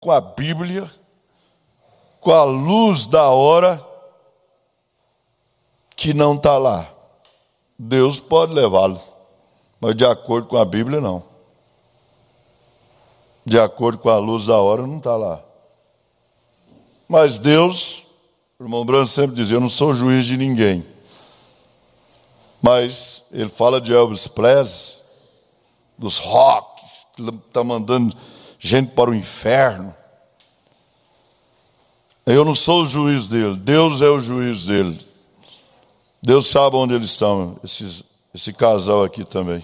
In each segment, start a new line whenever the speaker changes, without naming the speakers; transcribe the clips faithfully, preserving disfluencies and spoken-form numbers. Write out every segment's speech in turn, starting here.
com a Bíblia, com a luz da hora, que não está lá. Deus pode levá-lo, mas de acordo com a Bíblia, não. De acordo com a luz da hora, não está lá. Mas Deus, o irmão Branco sempre dizia, eu não sou juiz de ninguém. Mas ele fala de Elvis Presley, dos rocks, que está mandando gente para o inferno. Eu não sou o juiz dele, Deus é o juiz dele. Deus sabe onde eles estão, esses, esse casal aqui também.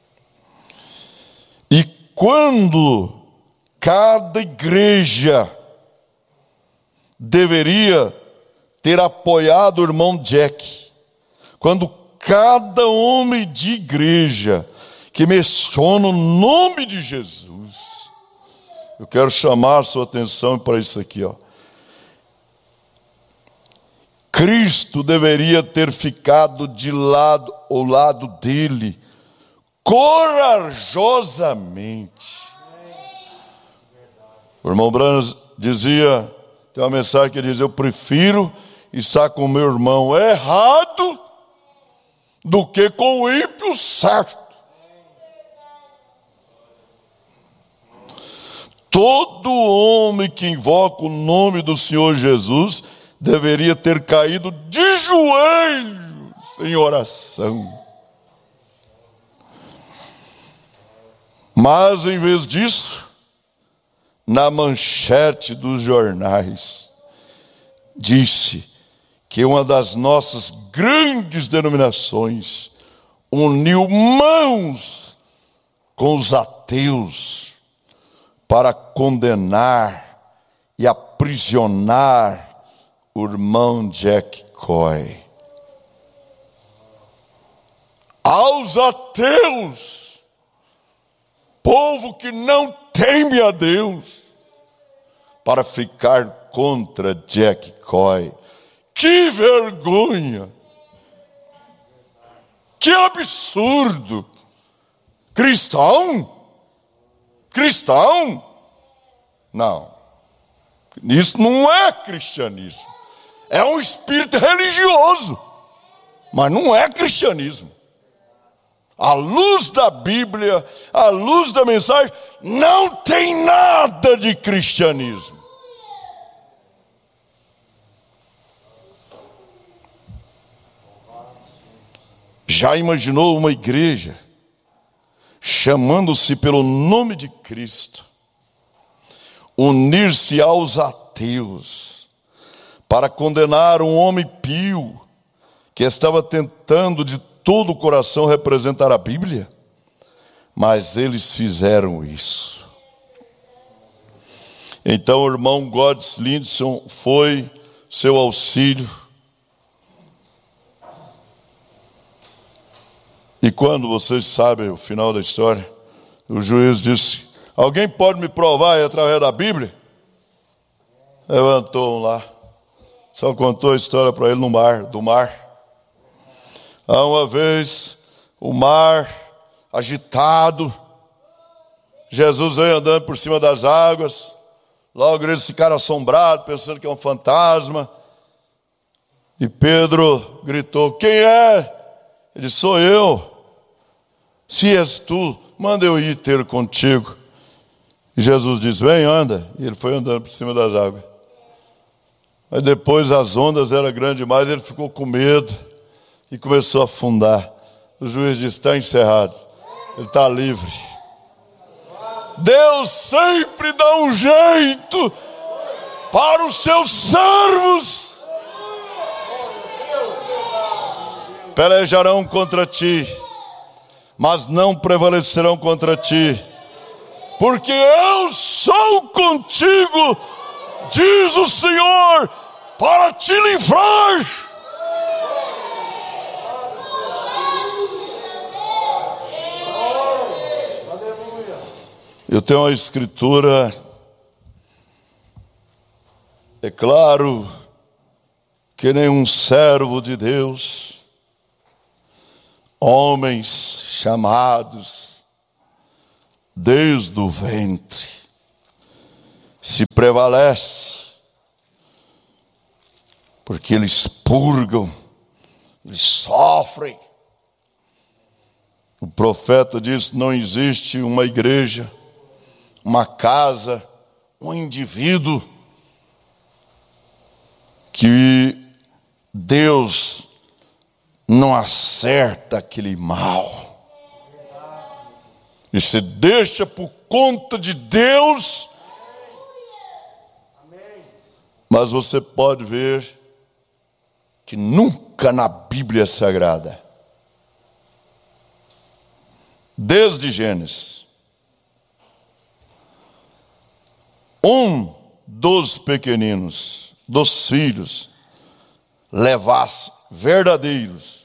E quando cada igreja deveria ter apoiado o irmão Jack, quando cada homem de igreja que menciona o nome de Jesus, eu quero chamar a sua atenção para isso aqui, ó. Cristo deveria ter ficado de lado, ao lado dele, corajosamente. O irmão Branham dizia, tem uma mensagem que diz, eu prefiro estar com meu irmão errado do que com o ímpio certo. Todo homem que invoca o nome do Senhor Jesus deveria ter caído de joelhos em oração. Mas, em vez disso, na manchete dos jornais, disse que uma das nossas grandes denominações uniu mãos com os ateus para condenar e aprisionar o irmão Jack Coy. Aos ateus, povo que não teme a Deus, para ficar contra Jack Coy. Que vergonha! Que absurdo! Cristão? Cristão? Não. Isso não é cristianismo. É um espírito religioso, mas não é cristianismo. À luz da Bíblia, à luz da mensagem, não tem nada de cristianismo. Já imaginou uma igreja chamando-se pelo nome de Cristo, unir-se aos ateus para condenar um homem pio que estava tentando de todo o coração representar a Bíblia? Mas eles fizeram isso. Então o irmão Goddes Lindson foi seu auxílio. E quando vocês sabem o final da história, o juiz disse, alguém pode me provar através da Bíblia? Levantou um lá, só contou a história para ele no mar, do mar. Há uma vez, o mar agitado, Jesus veio andando por cima das águas, logo eles ficaram assombrados, pensando que é um fantasma. E Pedro gritou, quem é? Ele disse, sou eu. Se és tu, manda eu ir ter contigo. E Jesus disse, vem, anda. E ele foi andando por cima das águas. Mas depois as ondas eram grandes demais, ele ficou com medo e começou a afundar. O juiz disse, está encerrado. Ele está livre. Deus sempre dá um jeito para os seus servos. Pelejarão contra ti, mas não prevalecerão contra ti, porque eu sou contigo, diz o Senhor, para te livrar. Eu tenho uma escritura, é claro que nenhum servo de Deus, homens chamados desde o ventre, se prevalece, porque eles purgam, eles sofrem. O profeta diz: não existe uma igreja, uma casa, um indivíduo que Deus não acerta aquele mal. E se deixa por conta de Deus. Mas você pode ver que nunca na Bíblia Sagrada, desde Gênesis, um dos pequeninos, dos filhos, levasse, verdadeiros,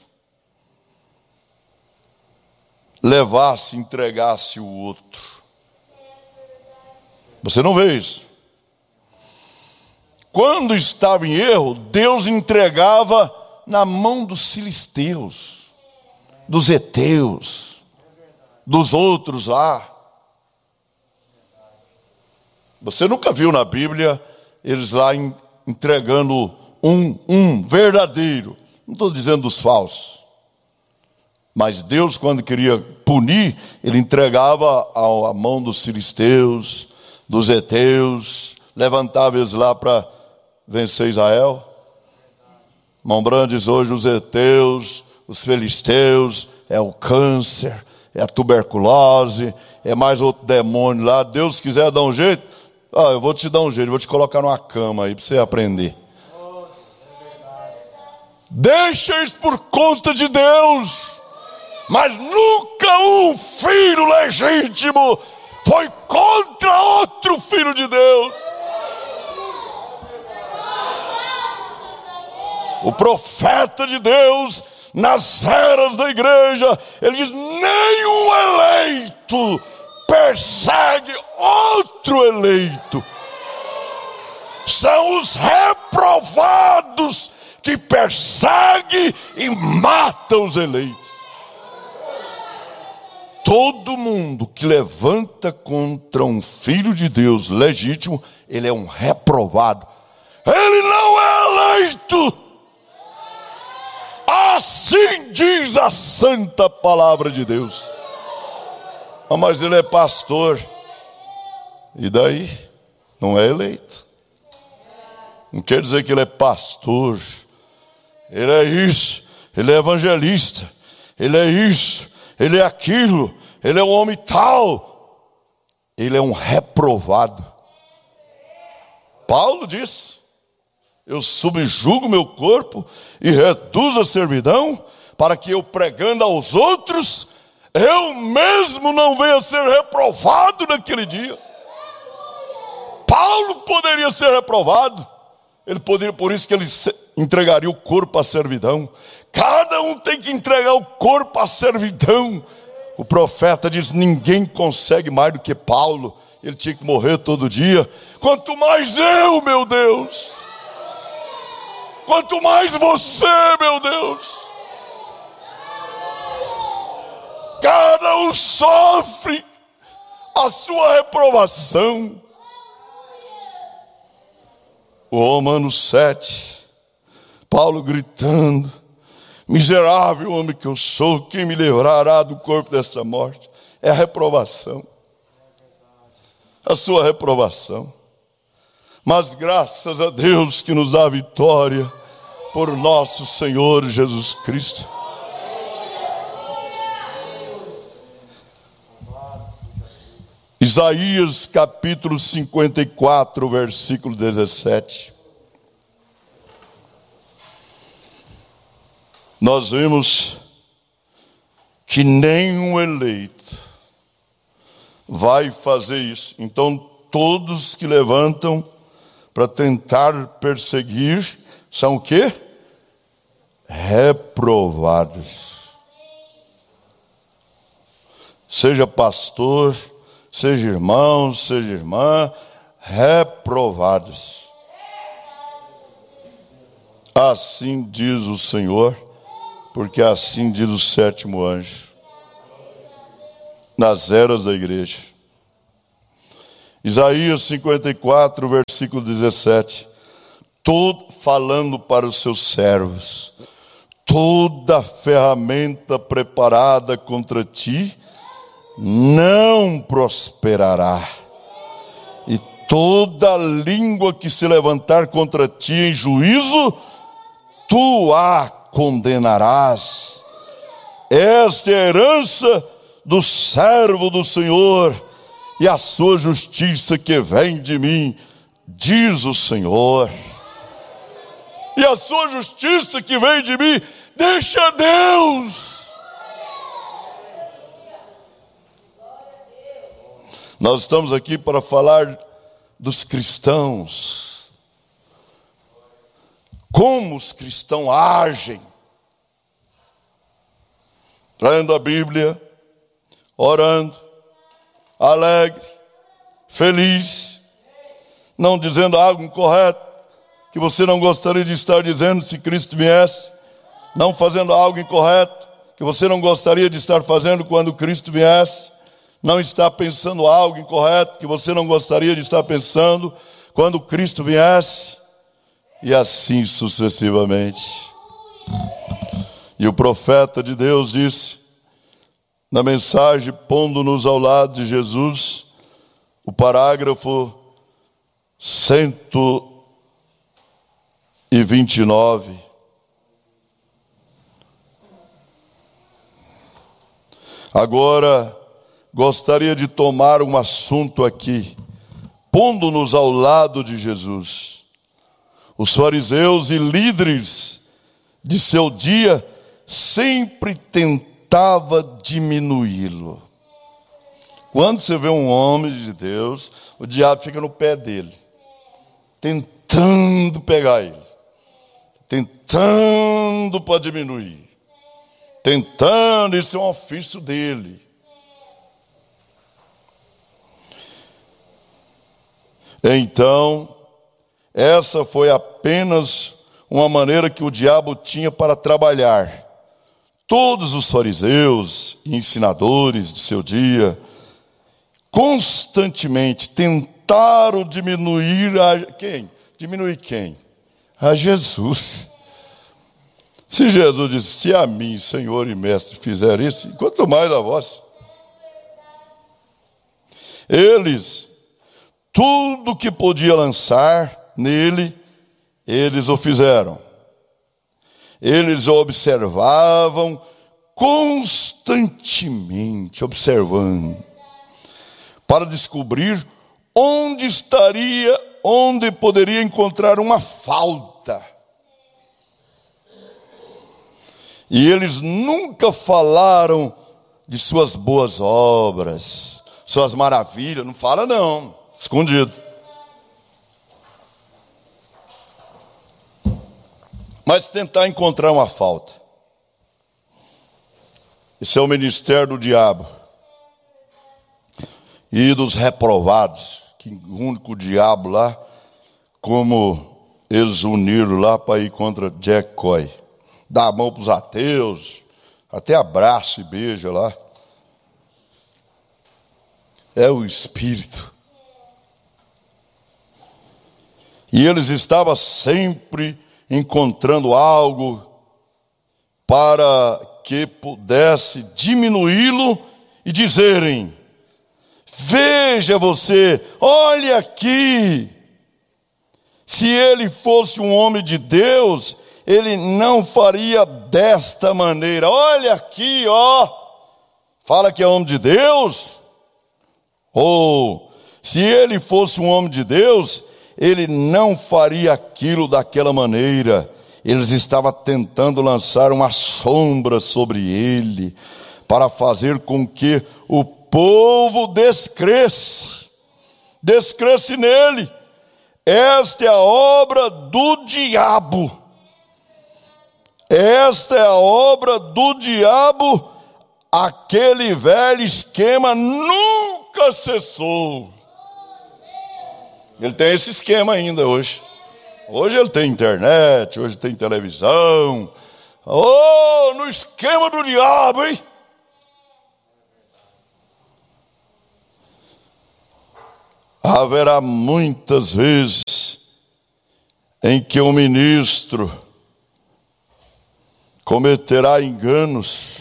levasse, entregasse o outro. Você não vê isso. Quando estava em erro, Deus entregava na mão dos filisteus, dos heteus, dos outros lá. Você nunca viu na Bíblia eles lá entregando um, um verdadeiro. Não estou dizendo dos falsos. Mas Deus, quando queria punir, Ele entregava à mão dos filisteus, dos heteus, levantava eles lá para vencer Israel. Mão Brandes, hoje os heteus, os filisteus, é o câncer, é a tuberculose, é mais outro demônio lá. Deus quiser dar um jeito, ah, eu vou te dar um jeito, vou te colocar numa cama aí para você aprender. Deixa isso por conta de Deus. Mas nunca um filho legítimo foi contra outro filho de Deus. O profeta de Deus, nas eras da igreja, ele diz: nenhum eleito persegue outro eleito. São os reprovados que perseguem e matam os eleitos. Todo mundo que levanta contra um filho de Deus legítimo, ele é um reprovado. Ele não é eleito. Assim diz a santa palavra de Deus. Ah, mas ele é pastor. E daí? Não é eleito. Não quer dizer que ele é pastor. Ele é isso. Ele é evangelista. Ele é isso. Ele é aquilo, ele é um homem tal. Ele é um reprovado. Paulo diz: eu subjugo meu corpo e reduzo a servidão, para que eu, pregando aos outros, eu mesmo não venha a ser reprovado naquele dia. Paulo poderia ser reprovado. Ele poderia, por isso que ele entregaria o corpo à servidão. Cada um tem que entregar o corpo à servidão. O profeta diz: ninguém consegue mais do que Paulo. Ele tinha que morrer todo dia. Quanto mais eu, meu Deus. Quanto mais você, meu Deus. Cada um sofre a sua reprovação. O Romanos sete, Paulo gritando: miserável homem que eu sou, quem me livrará do corpo dessa morte? É a reprovação. A sua reprovação. Mas graças a Deus que nos dá a vitória por nosso Senhor Jesus Cristo. Isaías capítulo cinquenta e quatro, versículo dezessete. Nós vimos que nenhum eleito vai fazer isso. Então todos que levantam para tentar perseguir são o quê? Reprovados. Seja pastor, seja irmão, seja irmã, reprovados. Assim diz o Senhor, porque assim diz o sétimo anjo, nas eras da igreja. Isaías cinquenta e quatro, versículo dezessete. Todo, falando para os seus servos: toda ferramenta preparada contra ti não prosperará, e toda língua que se levantar contra ti em juízo, tu a condenarás. Esta é a herança do servo do Senhor, e a sua justiça que vem de mim, diz o Senhor. E a sua justiça que vem de mim, deixa Deus. Nós estamos aqui para falar dos cristãos, como os cristãos agem, lendo a Bíblia, orando, alegre, feliz, não dizendo algo incorreto que você não gostaria de estar dizendo se Cristo viesse, não fazendo algo incorreto que você não gostaria de estar fazendo quando Cristo viesse, não está pensando algo incorreto que você não gostaria de estar pensando quando Cristo viesse, e assim sucessivamente. E o profeta de Deus disse, na mensagem, pondo-nos ao lado de Jesus, o parágrafo cento e vinte e nove. Agora, gostaria de tomar um assunto aqui, pondo-nos ao lado de Jesus. Os fariseus e líderes de seu dia sempre tentava diminuí-lo. Quando você vê um homem de Deus, o diabo fica no pé dele, tentando pegar ele, tentando para diminuir, tentando, isso é um ofício dele. Então, essa foi apenas uma maneira que o diabo tinha para trabalhar. Todos os fariseus e ensinadores de seu dia constantemente tentaram diminuir a quem? Diminuir quem? A Jesus. Se Jesus disse, se a mim, Senhor e Mestre, fizer isso, quanto mais a vós. Eles, tudo que podia lançar nele, eles o fizeram. Eles o observavam constantemente, observando, para descobrir onde estaria, onde poderia encontrar uma falta. E eles nunca falaram de suas boas obras, suas maravilhas, não fala não, escondido. Mas tentar encontrar uma falta. Esse é o ministério do diabo. E dos reprovados, que o único diabo lá, como eles uniram lá para ir contra Jack Coy. Dá a mão para os ateus, até abraça e beija lá. É o espírito. E eles estavam sempre encontrando algo para que pudesse diminuí-lo e dizerem, veja você, olha aqui, se ele fosse um homem de Deus, ele não faria desta maneira, olha aqui, ó, fala que é homem de Deus, ou se ele fosse um homem de Deus, ele não faria aquilo daquela maneira. Eles estavam tentando lançar uma sombra sobre ele, para fazer com que o povo descresse, descresse nele. Esta é a obra do diabo. Esta é a obra do diabo. Aquele velho esquema nunca cessou. Ele tem esse esquema ainda hoje. Hoje ele tem internet, hoje tem televisão. Oh, no esquema do diabo, hein? Haverá muitas vezes em que o ministro cometerá enganos,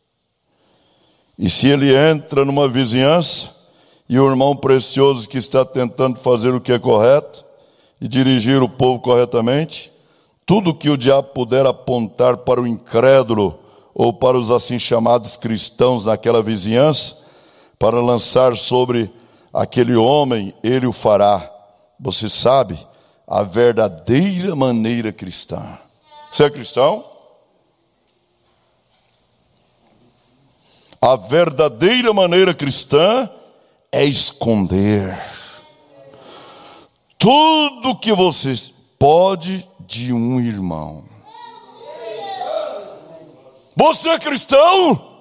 e se ele entra numa vizinhança e o irmão precioso que está tentando fazer o que é correto e dirigir o povo corretamente, tudo que o diabo puder apontar para o incrédulo ou para os assim chamados cristãos naquela vizinhança, para lançar sobre aquele homem, ele o fará. Você sabe, a verdadeira maneira cristã. Você é cristão? A verdadeira maneira cristã é esconder tudo que você pode de um irmão. Você é cristão?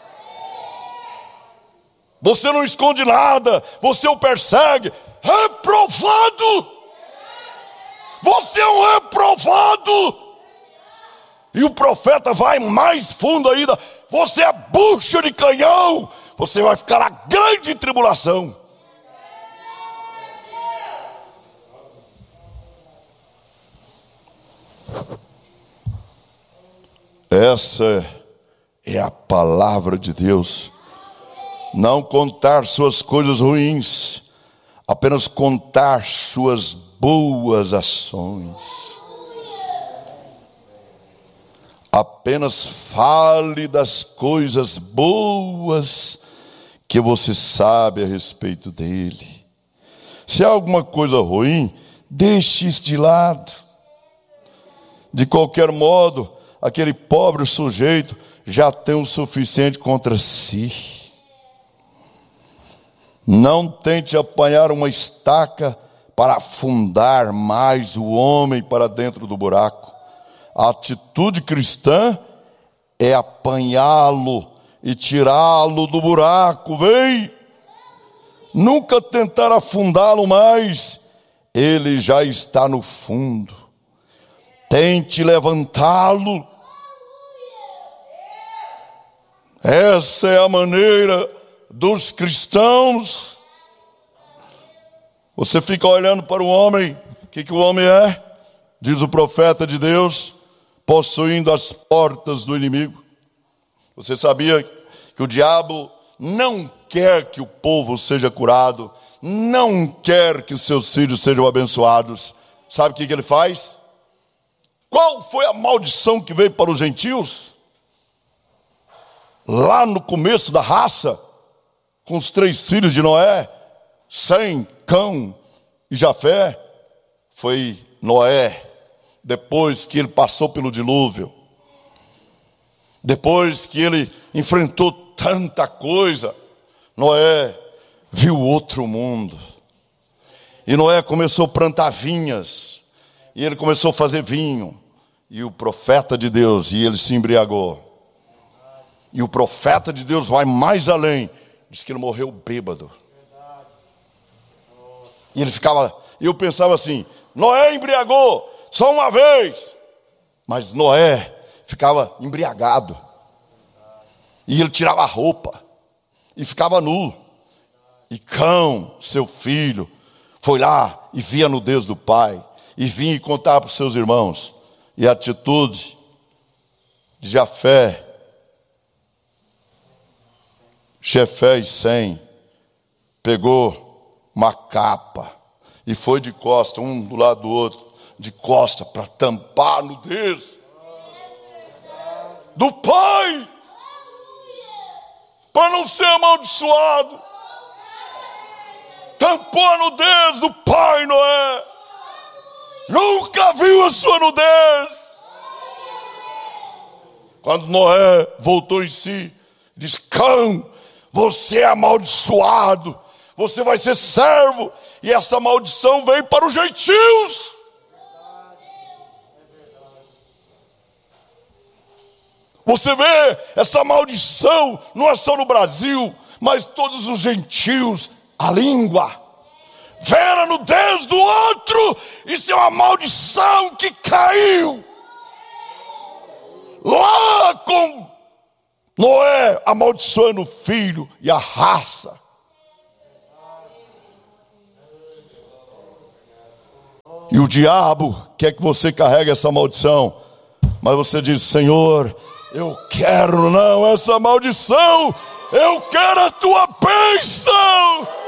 Você não esconde nada, você o persegue. Reprovado! Você é um reprovado! E o profeta vai mais fundo ainda. Você é bucha de canhão. Você vai ficar na grande tribulação. Essa é a palavra de Deus. Não contar suas coisas ruins, apenas contar suas boas ações. Apenas fale das coisas boas que você sabe a respeito dele. Se há alguma coisa ruim, deixe isso de lado. De qualquer modo, aquele pobre sujeito já tem o suficiente contra si. Não tente apanhar uma estaca para afundar mais o homem para dentro do buraco. A atitude cristã é apanhá-lo e tirá-lo do buraco. Vem! Nunca tentar afundá-lo mais. Ele já está no fundo. Tente levantá-lo. Essa é a maneira dos cristãos. Você fica olhando para o homem. O que, que o homem é? Diz o profeta de Deus, possuindo as portas do inimigo. Você sabia que o diabo não quer que o povo seja curado, não quer que os seus filhos sejam abençoados? Sabe o que, que ele faz? Qual foi a maldição que veio para os gentios? Lá no começo da raça, com os três filhos de Noé, Sem, Cão e Jafé, foi Noé, depois que ele passou pelo dilúvio, depois que ele enfrentou tanta coisa, Noé viu outro mundo. E Noé começou a plantar vinhas, e ele começou a fazer vinho, e o profeta de Deus, e ele se embriagou. E o profeta de Deus vai mais além, diz que ele morreu bêbado. E ele ficava, eu pensava assim, Noé embriagou só uma vez, mas Noé ficava embriagado, e ele tirava a roupa, e ficava nu, e Cão, seu filho, foi lá e via a nudez do pai, e vinha e contava para os seus irmãos. E a atitude de Jafé, Jefé e Sem, pegou uma capa e foi de costa, um do lado do outro, de costa, para tampar a nudez do pai, para não ser amaldiçoado. Tampou a nudez do pai Noé. Nunca viu a sua nudez. Quando Noé voltou em si, disse: Cão, você é amaldiçoado, você vai ser servo, e essa maldição veio para os gentios. Você vê, essa maldição não é só no Brasil, mas todos os gentios, a língua, ver a nudez do outro, isso é uma maldição que caiu lá com Noé, amaldiçoando o filho e a raça. E o diabo quer que você carregue essa maldição. Mas você diz: Senhor, eu quero não essa maldição. Eu quero a tua bênção.